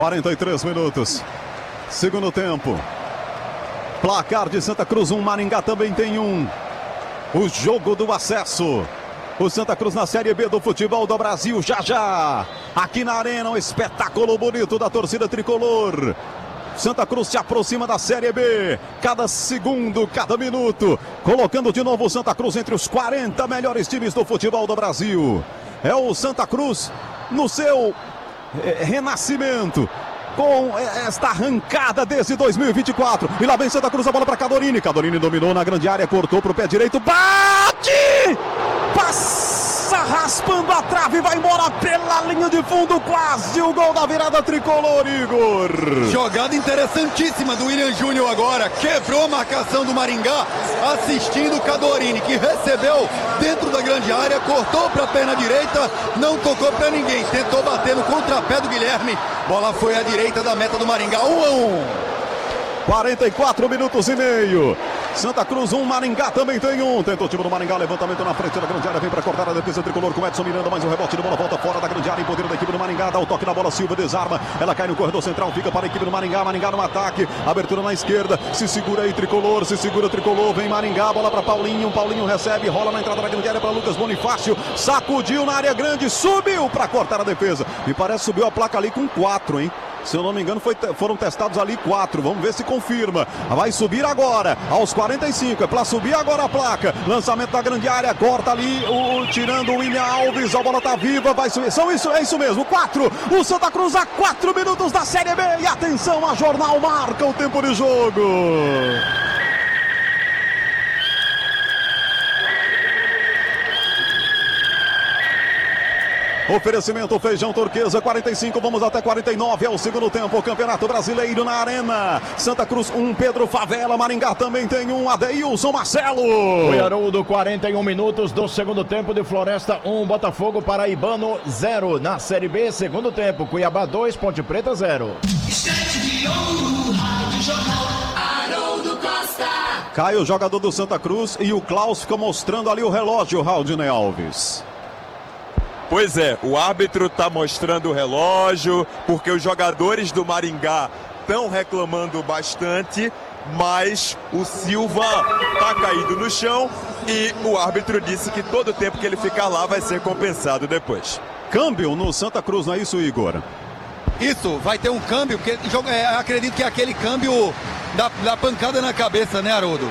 43 minutos, segundo tempo. Placar de Santa Cruz 1, Maringá também tem 1. O jogo do acesso. O Santa Cruz na Série B do futebol do Brasil, já. Aqui na Arena, um espetáculo bonito da torcida tricolor. Santa Cruz se aproxima da Série B, cada segundo, cada minuto, colocando de novo o Santa Cruz entre os 40 melhores times do futebol do Brasil. É o Santa Cruz no seu renascimento, com esta arrancada desde 2024. E lá vem Santa Cruz, a bola para Cadorini. Cadorini dominou na grande área, cortou para o pé direito, bate! Passa raspando a trave, vai embora pela linha de fundo, quase o gol da virada tricolor, Igor. Jogada interessantíssima do William Júnior agora, quebrou a marcação do Maringá, assistindo o Cadorini, que recebeu dentro da grande área, cortou para a perna direita, não tocou para ninguém, tentou bater no contrapé do Guilherme, bola foi à direita da meta do Maringá, 1-1. 44 minutos e meio. Santa Cruz 1, Maringá também tem 1. Tentou o time do Maringá, levantamento na frente da grande área, vem para cortar a defesa tricolor com Edson Miranda, mais um rebote de bola, volta fora da grande área, em poder da equipe do Maringá, dá o toque na bola, Silva desarma, ela cai no corredor central, fica para a equipe do Maringá, Maringá no ataque, abertura na esquerda, se segura aí tricolor, vem Maringá, bola para Paulinho, Paulinho recebe, rola na entrada da grande área para Lucas Bonifácio, sacudiu na área grande, subiu para cortar a defesa, e parece que subiu a placa ali com 4, hein? Se eu não me engano, foram testados ali 4. Vamos ver se confirma. Vai subir agora, aos 45. É para subir agora a placa. Lançamento da grande área, corta ali, tirando o William Alves. A bola tá viva, vai subir. É isso mesmo, 4. O Santa Cruz a 4 minutos da Série B. E atenção, a Jornal marca o tempo de jogo. Oferecimento Feijão Turquesa, 45, vamos até 49, é o segundo tempo, o Campeonato Brasileiro na Arena. Santa Cruz 1, Pedro Favela, Maringá também tem 1, Adeilson Marcelo. O Haroldo, 41 minutos do segundo tempo de Floresta 1, Botafogo Paraibano 0. Na Série B, segundo tempo, Cuiabá 2, Ponte Preta 0. Cai o jogador do Santa Cruz e o Klaus fica mostrando ali o relógio, Raudinei Alves. Pois é, o árbitro está mostrando o relógio, porque os jogadores do Maringá estão reclamando bastante, mas o Silva está caído no chão e o árbitro disse que todo o tempo que ele ficar lá vai ser compensado depois. Câmbio no Santa Cruz, não é isso, Igor? Isso, vai ter um câmbio, porque acredito que é aquele câmbio da pancada na cabeça, né, Haroldo?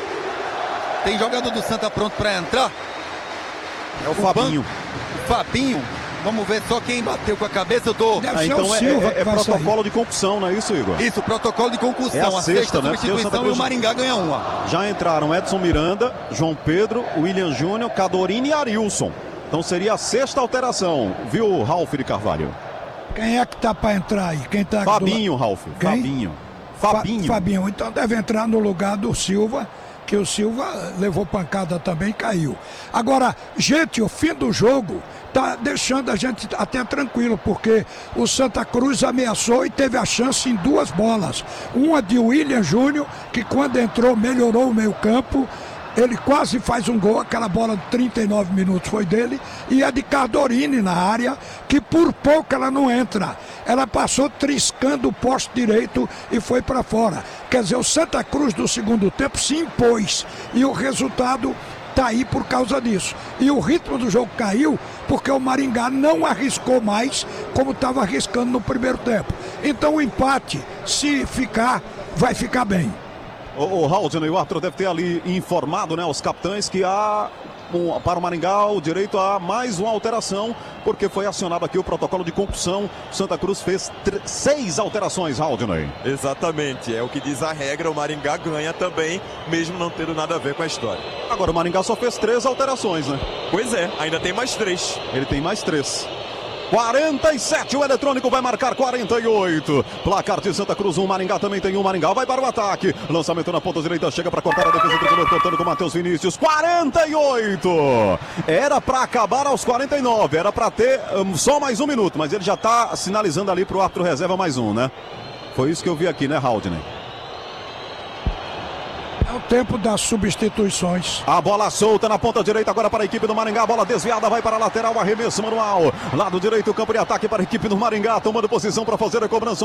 Tem jogador do Santa pronto para entrar? É o Fabinho. Fabinho, vamos ver só quem bateu com a cabeça. Então é protocolo de concussão, não é isso, Igor? Isso, protocolo de concussão. É a sexta, né? Substituição e o Maringá ganha uma. Já entraram Edson Miranda, João Pedro, William Júnior, Cadorini e Arilson. Então seria a sexta alteração, viu, Ralf de Carvalho? Quem é que tá para entrar aí? Quem tá Fabinho, Ralf. Quem? Fabinho, então deve entrar no lugar do Silva, que o Silva levou pancada também e caiu. Agora, gente, o fim do jogo tá deixando a gente até tranquilo, porque o Santa Cruz ameaçou e teve a chance em 2 bolas. Uma de William Júnior, que quando entrou melhorou o meio campo, ele quase faz um gol, aquela bola de 39 minutos foi dele, e a de Cadorini na área, que por pouco ela não entra. Ela passou triscando o poste direito e foi para fora. Quer dizer, o Santa Cruz do segundo tempo se impôs e o resultado está aí por causa disso. E o ritmo do jogo caiu porque o Maringá não arriscou mais como estava arriscando no primeiro tempo. Então o empate, se ficar, vai ficar bem. O Raudinei, o árbitro deve ter ali informado, né, os capitães que há para o Maringá o direito a mais uma alteração, porque foi acionado aqui o protocolo de concussão. Santa Cruz fez 6 alterações, Raudinei. Exatamente, é o que diz a regra, o Maringá ganha também, mesmo não tendo nada a ver com a história. Agora o Maringá só fez 3 alterações, né? Pois é, ainda tem mais 3. Ele tem mais 3. 47, o eletrônico vai marcar 48. Placar de Santa Cruz 1, Maringá também tem 1. Maringá vai para o ataque. Lançamento na ponta direita, chega para cortar a defesa do tricolor, cortando com o Matheus Vinícius. 48. Era para acabar aos 49. Era para ter só mais 1 minuto, mas ele já está sinalizando ali para o árbitro reserva mais 1, né? Foi isso que eu vi aqui, né, Raudinei? É o tempo das substituições. A bola solta na ponta direita agora para a equipe do Maringá. A bola desviada, vai para a lateral, arremesso manual. Lado direito, campo de ataque para a equipe do Maringá, tomando posição para fazer a cobrança.